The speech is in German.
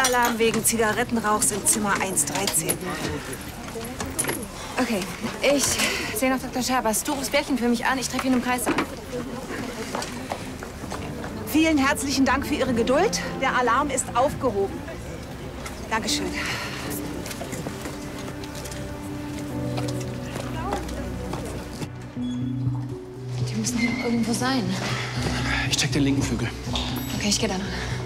Alarm wegen Zigarettenrauchs im Zimmer 113. Okay, ich sehe nach Dr. Scherbers. Du rufst Bärchen für mich an, ich treffe ihn im Kreis an. Vielen herzlichen Dank für Ihre Geduld. Der Alarm ist aufgehoben. Dankeschön. Die müssen hier noch irgendwo sein. Ich check den linken Flügel. Okay, ich gehe dann.